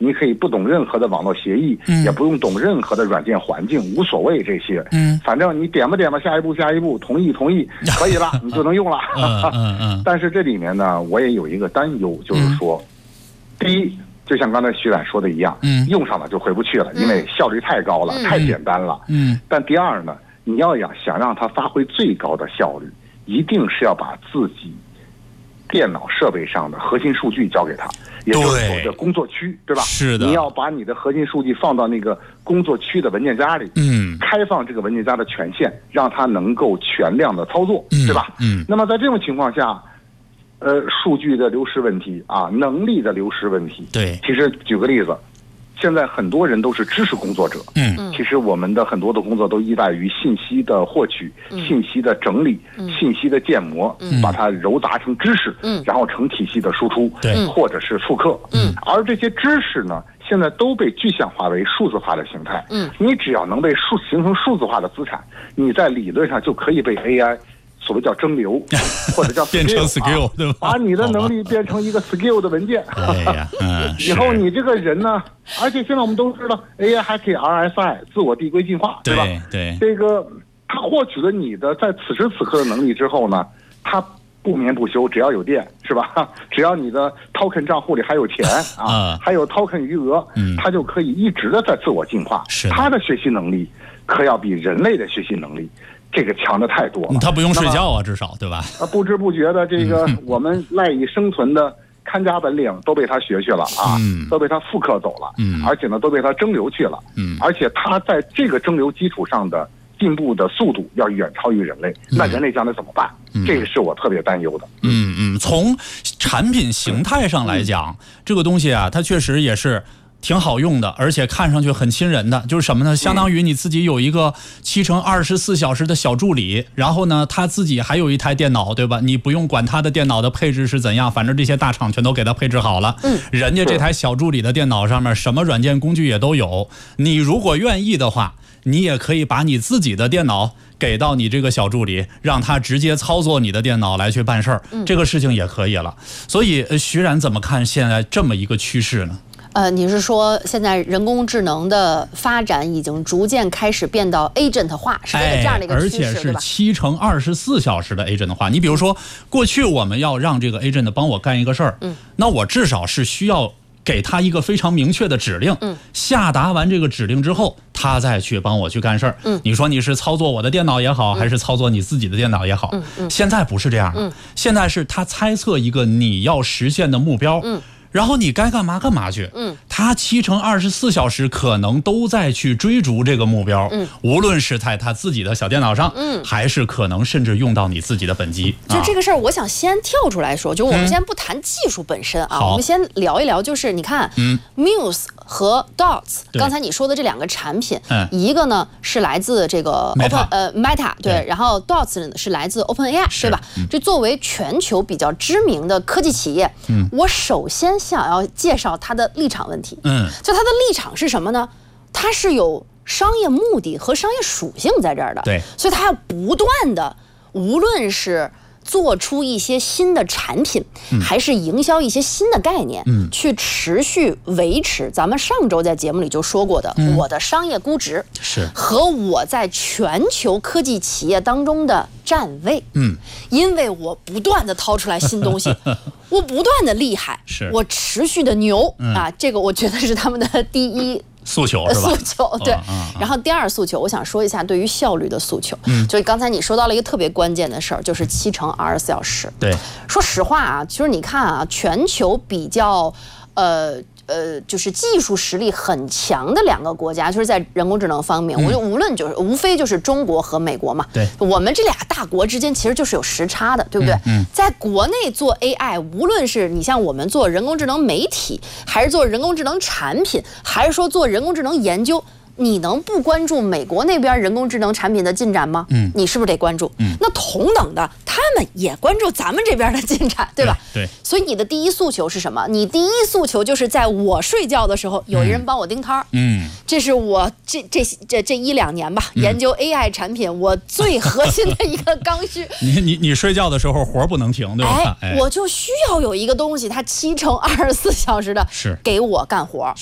你可以不懂任何的网络协议，也不用懂任何的软件环境，无所谓这些。反正你点吧，下一步，同意，可以了，你就能用了。但是这里面呢，我也有一个担忧，就是说，第一，就像刚才徐冉说的一样，用上了就回不去了，因为效率太高了，太简单了。但第二呢，你要想让它发挥最高的效率，一定是要把自己电脑设备上的核心数据交给他，也就是所谓的工作区，对吧？ 是的， 你要把你的核心数据放到那个工作区的文件夹里，开放这个文件夹的权限，让它能够全量的操作，对吧？那么在这种情况下，数据的流失问题啊，能力的流失问题， 对， 其实举个例子。现在很多人都是知识工作者，其实我们的很多的工作都依赖于信息的获取、信息的整理、信息的建模，把它糅杂成知识，然后成体系的输出，或者是复刻。而这些知识呢，现在都被具象化为数字化的形态。你只要能被形成数字化的资产，你在理论上就可以被 AI。所谓叫蒸馏，或者叫变成 skill， 对吧？ 把你的能力变成一个 skill 的文件。以后你这个人呢，而且现在我们都知道 ，AI 还可以 RSI 自我递归进化，对吧？ 对， 这个它获取了你的在此时此刻的能力之后呢，它不眠不休，只要有电，是吧？只要你的 token 账户里还有钱还有 token 余额，它就可以一直的在自我进化。它的学习能力可要比人类的学习能力。这个强的太多了， 他不用睡觉啊，至少对吧？ 不知不觉的，这个我们赖以生存的看家本领都被他学去了啊，都被他复刻走了，而且呢，都被他蒸馏去了，而且他在这个蒸馏基础上的进步的速度要远超于人类，那人类将来怎么办？这个是我特别担忧的。 从产品形态上来讲，这个东西啊，它确实也是。挺好用的，而且看上去很亲人的，就是什么呢？相当于你自己有一个7×24小时的小助理，然后呢，他自己还有一台电脑，对吧？你不用管他的电脑的配置是怎样，反正这些大厂全都给他配置好了。人家这台小助理的电脑上面什么软件工具也都有。你如果愿意的话，你也可以把你自己的电脑给到你这个小助理，让他直接操作你的电脑来去办事儿，这个事情也可以了。所以徐冉怎么看现在这么一个趋势呢？ 你是说现在人工智能的发展已经逐渐开始变到 agent 化，是这样的一个趋势， 而且是7×24小时的 agent 化。你比如说，过去我们要让这个 agent 帮我干一个事儿，那我至少是需要给他一个非常明确的指令，下达完这个指令之后，他再去帮我去干事儿。你说你是操作我的电脑也好，还是操作你自己的电脑也好，现在不是这样的，现在是他猜测一个你要实现的目标。然后你该干嘛干嘛去，他7×24小时可能都在去追逐这个目标，无论是在他自己的小电脑上，还是可能甚至用到你自己的本机。 就这个事儿，我想先跳出来说，就我们先不谈技术本身啊，我们先聊一聊，就是你看，Muse 和 Dots， 刚才你说的这两个产品，一个呢是来自这个 Meta， 对，然后 Dots 是来自 OpenAI， 对吧？这作为全球比较知名的科技企业，我首先想要介绍它的立场问题。就它的立场是什么呢？它是有商业目的和商业属性在这儿的。 对， 所以它要不断的，无论是做出一些新的产品，还是营销一些新的概念，去持续维持咱们上周在节目里就说过的，我的商业估值是和我在全球科技企业当中的站位。因为我不断的掏出来新东西，我不断的厉害，我持续的牛啊，这个我觉得是他们的第一诉求是吧？ 诉求对。然后第二诉求，我想说一下对于效率的诉求。就是刚才你说到了一个特别关键的事儿，就是7×24小时。 对， 说实话啊，其实你看啊，全球比较就是技术实力很强的两个国家，就是在人工智能方面，我就无非就是中国和美国嘛。 对， 我们这俩大国之间其实就是有时差的，对不对？在国内做 AI， 无论是你像我们做人工智能媒体，还是做人工智能产品，还是说做人工智能研究，你能不关注美国那边人工智能产品的进展吗？你是不是得关注？那同等的，他们也关注咱们这边的进展，对吧？ 对。 所以你的第一诉求是什么？你第一诉求就是在我睡觉的时候，有人帮我盯摊儿。这是我这1-2年吧，研究 AI 产品我最核心的一个刚需。 你睡觉的时候活不能停，对吧？ 我就需要有一个东西，它7×24小时的给我干活。